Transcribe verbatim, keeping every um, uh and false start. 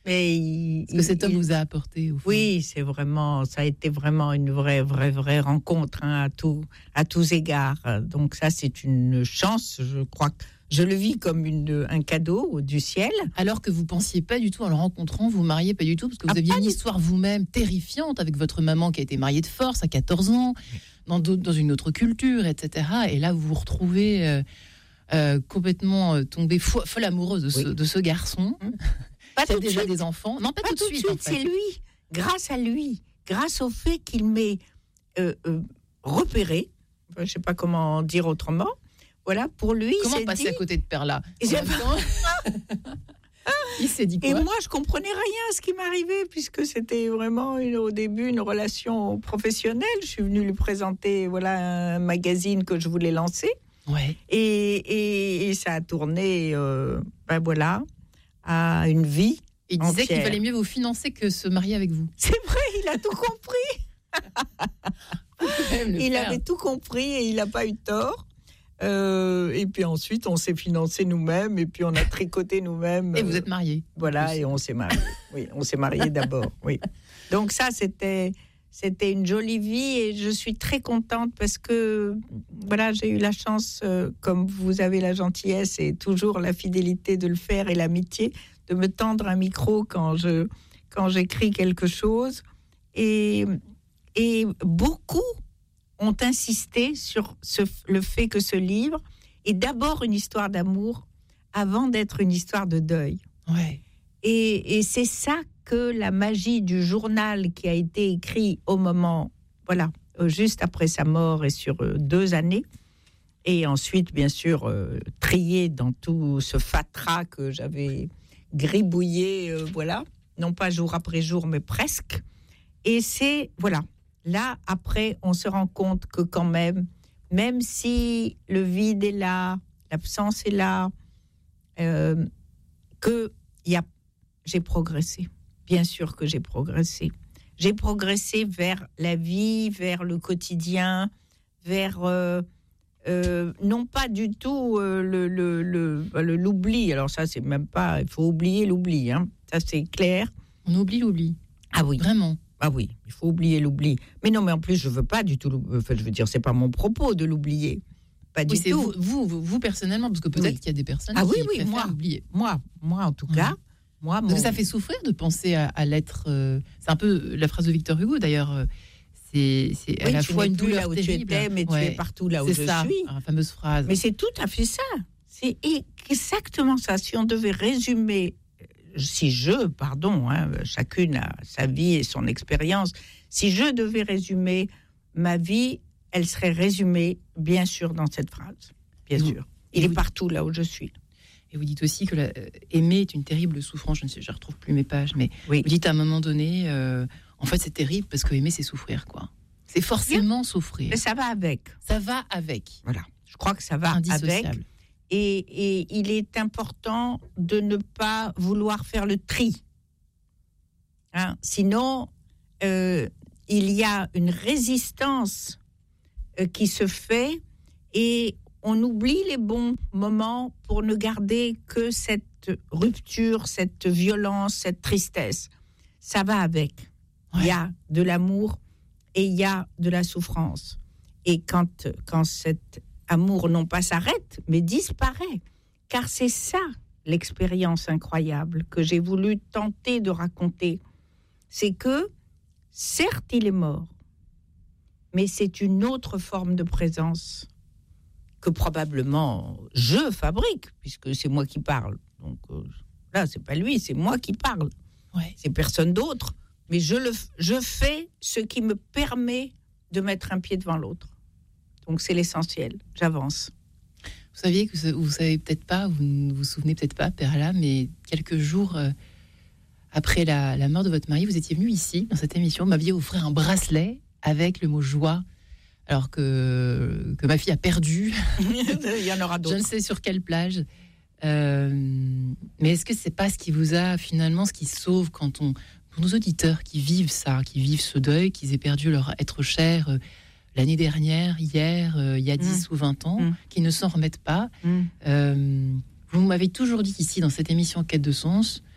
Mais il, Ce que cet homme il, vous a apporté, au fond. Oui, c'est vraiment, ça a été vraiment une vraie, vraie, vraie rencontre hein, à tout, à tous égards. Donc ça, c'est une chance. Je crois que je le vis comme une, un cadeau du ciel. Alors que vous pensiez pas du tout, en le rencontrant, vous mariez pas du tout, parce que vous ah, aviez une histoire vous-même terrifiante avec votre maman qui a été mariée de force à quatorze ans, dans, dans une autre culture, et cetera. Et là, vous vous retrouvez euh, euh, complètement euh, tombée fo- folle amoureuse de ce, oui. de ce garçon. Pas qui a tout déjà de suite. Des enfants. Non, pas, pas tout, tout de suite. suite En fait. C'est lui, grâce à lui, grâce au fait qu'il m'ait euh, euh, repéré, je ne sais pas comment dire autrement. Voilà, pour lui, comment il passer dit... à côté de Perla Il s'est dit quoi? Et moi, je comprenais rien à ce qui m'arrivait, puisque c'était vraiment une, au début une relation professionnelle. Je suis venue lui présenter voilà un magazine que je voulais lancer. Ouais. Et, et, et ça a tourné, euh, ben voilà, à une vie. Il disait entière. Qu'il fallait mieux vous financer que se marier avec vous. C'est vrai, il a tout compris. Il faire. avait tout compris et il n'a pas eu tort. Euh, et puis ensuite, on s'est financé nous-mêmes et puis on a tricoté nous-mêmes. Et vous êtes mariés. Voilà, et on s'est mariés. Oui, on s'est mariés d'abord. Oui. Donc ça, c'était, c'était une jolie vie et je suis très contente parce que voilà, j'ai eu la chance, euh, comme vous avez la gentillesse et toujours la fidélité de le faire et l'amitié, de me tendre un micro quand je quand j'écris quelque chose. Et, et beaucoup ont insisté sur ce, le fait que ce livre est d'abord une histoire d'amour avant d'être une histoire de deuil. Ouais. Et, et c'est ça que la magie du journal qui a été écrit au moment, voilà, juste après sa mort et sur deux années, et ensuite, bien sûr, euh, trié dans tout ce fatras que j'avais gribouillé, euh, voilà, non pas jour après jour, mais presque. Et c'est, voilà, là, après, on se rend compte que quand même, même si le vide est là, l'absence est là, euh, que y a, j'ai progressé. Bien sûr que j'ai progressé. J'ai progressé vers la vie, vers le quotidien, vers... Euh, Euh, non pas du tout euh, le, le, le, le, l'oubli. Alors ça, c'est même pas... Il faut oublier l'oubli, hein. Ça, c'est clair. On oublie l'oubli. Ah oui. Vraiment. Ah oui, il faut oublier l'oubli. Mais non, mais en plus, je veux pas du tout... Enfin, je veux dire, c'est pas mon propos de l'oublier. Pas du oui, c'est tout. Vous, vous, vous, personnellement, parce que peut-être oui. qu'il y a des personnes ah, qui oui, oui, préfèrent moi, oublier. Moi, moi, en tout cas... Mmh. Moi, parce mon... que ça fait souffrir de penser à, à l'être... Euh, c'est un peu la phrase de Victor Hugo, d'ailleurs... Euh, C'est, c'est à oui, la fois une douleur là où terrible. Tu étais, mais ouais. Tu es partout là où c'est je ça, suis. La fameuse phrase. Mais c'est tout à fait ça. C'est exactement ça. Si on devait résumer, si je, pardon, hein, chacune a sa vie et son expérience, si je devais résumer ma vie, elle serait résumée, bien sûr, dans cette phrase. Bien vous, sûr. Il est vous, partout là où je suis. Et vous dites aussi que la, euh, aimer est une terrible souffrance. Je ne sais, je retrouve plus mes pages, mais oui. Vous dites à un moment donné... Euh, En fait, c'est terrible parce que aimer, c'est souffrir, quoi. C'est forcément Bien. souffrir. Mais ça va avec. Ça va avec. Voilà. Je crois que ça va avec. Et, et il est important de ne pas vouloir faire le tri. Hein? Sinon, euh, il y a une résistance euh, qui se fait et on oublie les bons moments pour ne garder que cette rupture, cette violence, cette tristesse. Ça va avec. Ouais. Il y a de l'amour et il y a de la souffrance. Et quand, quand cet amour non pas s'arrête, mais disparaît, car c'est ça l'expérience incroyable que j'ai voulu tenter de raconter, c'est que, certes, il est mort, mais c'est une autre forme de présence que probablement je fabrique, puisque c'est moi qui parle. Donc euh, là, c'est pas lui, c'est moi qui parle. Ouais. C'est personne d'autre. Mais je, le, je fais ce qui me permet de mettre un pied devant l'autre. Donc c'est l'essentiel. J'avance. Vous saviez que vous savez peut-être pas, vous ne vous souvenez peut-être pas, Perla, mais quelques jours euh, après la, la mort de votre mari, vous étiez venu ici dans cette émission, vous m'aviez offert un bracelet avec le mot joie, alors que que ma fille a perdu. Il y en aura d'autres. Je ne sais sur quelle plage. Euh, mais est-ce que c'est pas ce qui vous a finalement, ce qui sauve quand on, pour nos auditeurs qui vivent ça, qui vivent ce deuil, qu'ils aient perdu leur être cher euh, l'année dernière, hier, euh, il y a dix mmh. ou vingt ans, mmh. qui ne s'en remettent pas. Mmh. Euh, vous m'avez toujours dit qu'ici, dans cette émission Quête de sens,